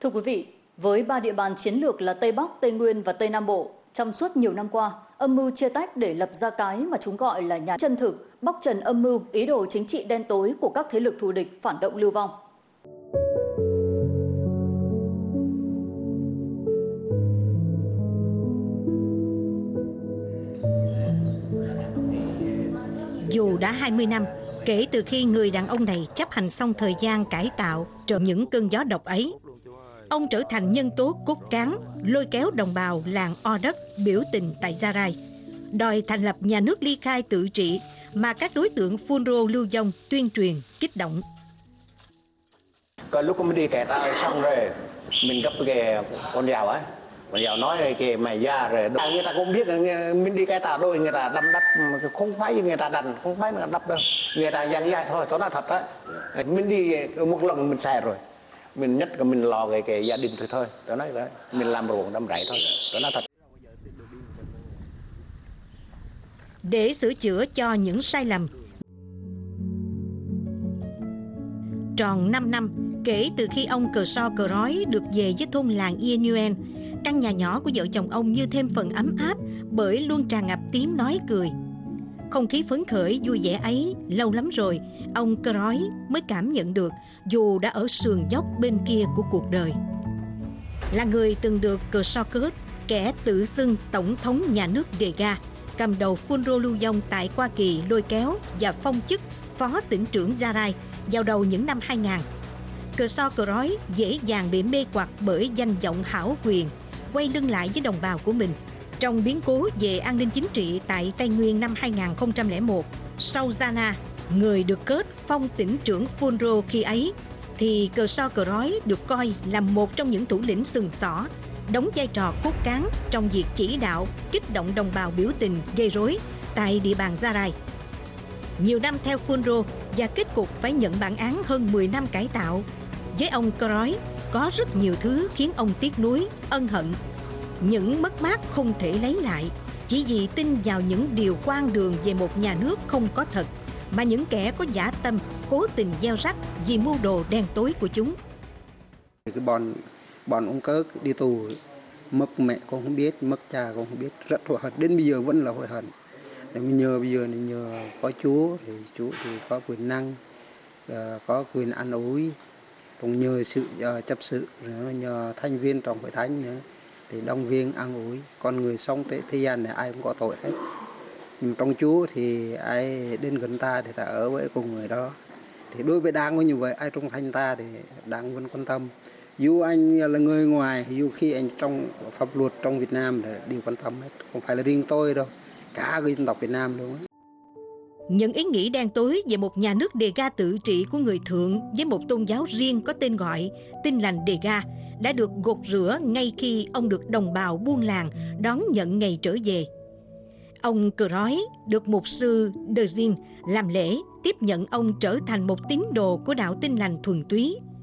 Thưa quý vị, với ba địa bàn chiến lược là Tây Bắc, Tây Nguyên và Tây Nam Bộ, trong suốt nhiều năm qua, âm mưu chia tách để lập ra cái mà chúng gọi là nhà chân thực, bóc trần âm mưu, ý đồ chính trị đen tối của các thế lực thù địch phản động lưu vong. Dù đã 20 năm kể từ khi người đàn ông này chấp hành xong thời gian cải tạo trong những cơn gió độc ấy, ông trở thành nhân tố cốt cán lôi kéo đồng bào làng O Đất biểu tình tại Gia Rai, đòi thành lập nhà nước ly khai tự trị mà các đối tượng phun rô lưu vong tuyên truyền kích động. Có lúc mình đi cải tạo xong rồi mình gặp cái con dao ấy, con dao nói cái mày già rồi, người ta cũng biết mình đi cải tạo rồi, người ta đâm đất không phải người ta đành, không phải là đập đâu, người ta dàn dài thôi, đó là thật đấy. Mình đi một lần mình sai rồi, mình nhất là mình lo cái gia đình thôi, đó nói đấy, mình làm ruộng đâm rẫy thôi, đó là thật. Để sửa chữa cho những sai lầm, tròn 5 năm kể từ khi ông Cờ So Cờ Rói được về với thôn làng Ia Nguyen, căn nhà nhỏ của vợ chồng ông như thêm phần ấm áp bởi luôn tràn ngập tiếng nói cười. Không khí phấn khởi vui vẻ ấy lâu lắm rồi ông Cờ Rói mới cảm nhận được, dù đã ở sườn dốc bên kia của cuộc đời. Là người từng được Cờ So Cớt, kẻ tự xưng tổng thống nhà nước Đề Ga, cầm đầu phun rô lưu vong tại Hoa Kỳ lôi kéo và phong chức phó tỉnh trưởng Gia Rai vào đầu những năm 2000. Cờ So Cờ Rói dễ dàng bị mê hoặc bởi danh vọng hão quyền, quay lưng lại với đồng bào của mình. Trong biến cố về an ninh chính trị tại Tây Nguyên năm 2001, sau Zana, người được Cớt phong tỉnh trưởng phun rô khi ấy, thì Cờ So Cờ Rói được coi là một trong những thủ lĩnh sừng sỏ, đóng vai trò cốt cán trong việc chỉ đạo, kích động đồng bào biểu tình gây rối tại địa bàn Gia Rai. Nhiều năm theo phun rô và kết cục phải nhận bản án hơn 10 năm cải tạo, với ông Cờ Rói có rất nhiều thứ khiến ông tiếc nuối, ân hận. Những mất mát không thể lấy lại chỉ vì tin vào những điều quan đường về một nhà nước không có thật mà những kẻ có dã tâm cố tình gieo rắc vì mưu đồ đen tối của chúng. Cái bọn ông Cớt đi tù, mất mẹ con không biết, mất cha con không biết, rất hối hận, đến bây giờ vẫn là hối hận. Nhờ bây giờ nhờ có Chúa thì Chúa thì có quyền năng, có quyền an ủi, cũng nhờ sự chấp sự nữa, nhờ thành viên trong hội thánh nữa thì động viên an ủi. Con người sống trên thế gian này ai cũng có tội hết, nhưng trong Chúa thì ai đến gần ta thì ta ở với cùng người đó. Thì đối với Đảng như vậy, ai trung thành ta thì Đảng vẫn quan tâm. Dù anh là người ngoài, dù khi anh trong pháp luật trong Việt Nam thì đều quan tâm hết, không phải là riêng tôi đâu, cả cái dân tộc Việt Nam luôn. Những ý nghĩ đen tối về một nhà nước Đề Ga tự trị của người Thượng với một tôn giáo riêng có tên gọi Tin Lành Đề Ga đã được gột rửa ngay khi ông được đồng bào buôn làng đón nhận ngày trở về. Ông Cờ Rói được mục sư De Jin làm lễ tiếp nhận ông trở thành một tín đồ của đạo Tin Lành thuần túy.